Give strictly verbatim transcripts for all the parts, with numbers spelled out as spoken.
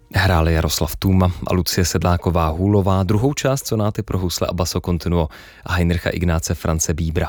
Hráli Jaroslav Tůma a Lucie Sedláková Hůlová, druhou část sonáty pro housle a basso continuo a Heinricha Ignáce Franze Bíbra.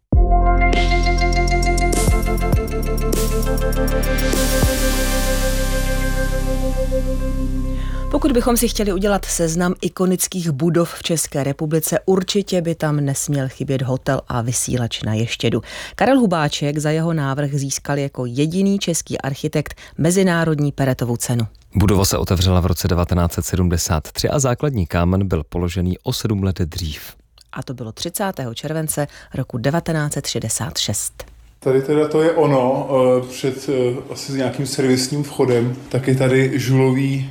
Pokud bychom si chtěli udělat seznam ikonických budov v České republice, určitě by tam nesměl chybět hotel a vysílač na Ještědu. Karel Hubáček za jeho návrh získal jako jediný český architekt mezinárodní Peretovu cenu. Budova se otevřela v roce devatenáct set sedmdesát tři a základní kámen byl položený o sedm let dřív. A to bylo třicátého července roku devatenáct set šedesát šest. Tady teda to je ono, před asi nějakým servisním vchodem, tak je tady žulový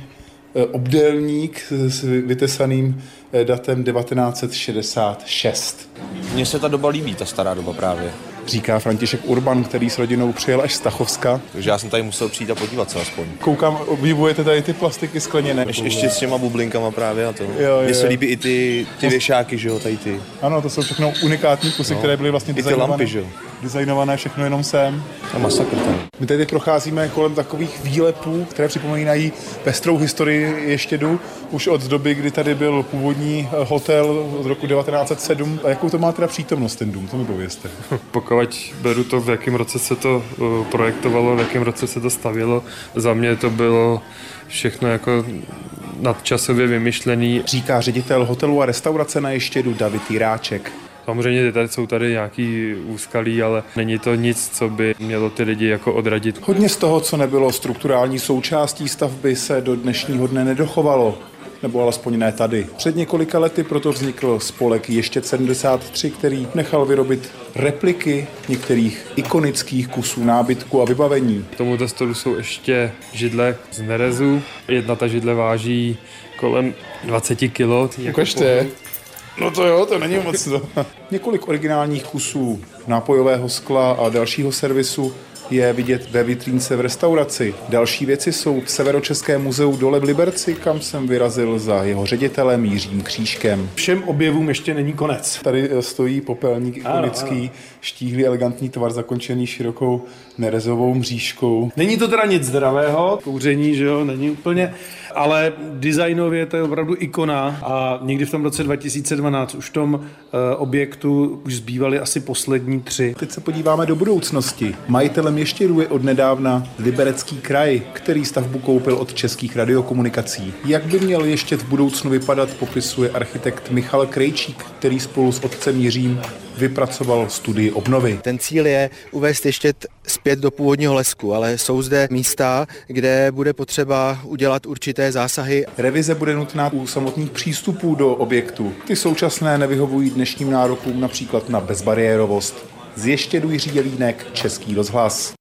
obdélník s vytesaným datem devatenáct set šedesát šest. Mně se ta doba líbí, ta stará doba právě. Říká František Urban, který s rodinou přijel až z Tachovska. Takže já jsem tady musel přijít a podívat se aspoň. Koukám, obdivujete tady ty plastiky skleněné. Ještě, ještě s těma bublinkama právě a to. Mně se líbí i ty, ty věšáky, že jo, tady ty. Ano, to jsou všechno unikátní kusy, no, které byly vlastně designované. I ty lampy, že jo. Designované všechno jenom sem. A masakr tam. My tady procházíme kolem takových výlepů, které připomínají pestrou historii Ještědu, už od doby, kdy tady byl původní hotel od roku devatenáct set sedm. A jakou to má teda přítomnost ten dům, to mi povězte. Pokud beru to, v jakém roce se to projektovalo, v jakém roce se to stavělo, za mě to bylo všechno jako nadčasově vymyšlený. Říká ředitel hotelu a restaurace na Ještědu David Jiráček. Samozřejmě tady jsou tady nějaký úskalí, ale není to nic, co by mělo ty lidi jako odradit. Hodně z toho, co nebylo strukturální součástí stavby, se do dnešního dne nedochovalo. Nebo alespoň ne tady. Před několika lety proto vznikl spolek Ještěd sedmdesát tři, který nechal vyrobit repliky některých ikonických kusů nábytku a vybavení. K tomuto stolu jsou ještě židle z nerezu. Jedna ta židle váží kolem dvacet kilo. Ukažte. No to jo, to není moc. Několik originálních kusů nápojového skla a dalšího servisu je vidět ve vitrínce v restauraci. Další věci jsou v Severočeském muzeu dole v Liberci, kam jsem vyrazil za jeho ředitelem Jiřím Křížkem. Všem objevům ještě není konec. Tady stojí popelník ikonický, ano, ano. Štíhlý elegantní tvar zakončený širokou nerezovou mřížkou. Není to teda nic zdravého, kouření, že jo, není úplně, ale designově to je opravdu ikona a někdy v tom roce dva tisíce dvanáct už v tom uh, objektu už zbývaly asi poslední tři. Teď se podíváme do budoucnosti. Majitelem Ještědu je odnedávna Liberecký kraj, který stavbu koupil od Českých radiokomunikací. Jak by měl Ještěd v budoucnu vypadat, popisuje architekt Michal Krejčík, který spolu s otcem Jiřím vypracoval studii obnovy. Ten cíl je uvést Ještěd zpět do původního lesku, ale jsou zde místa, kde bude potřeba udělat určité zásahy. Revize bude nutná u samotných přístupů do objektu. Ty současné nevyhovují dnešním nárokům, například na bezbariérovost. Z Ještědu Jiří Jelínek, Český rozhlas.